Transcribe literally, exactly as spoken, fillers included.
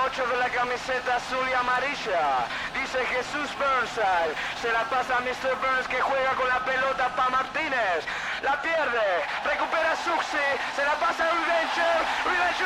ocho de la camiseta azul y amarilla. Dice Jesús Burnside. Se la pasa a mister Burns que juega con la pelota para Martínez. La pierde. Recupera Suxi. Se la pasa a Rivencho. Rivencho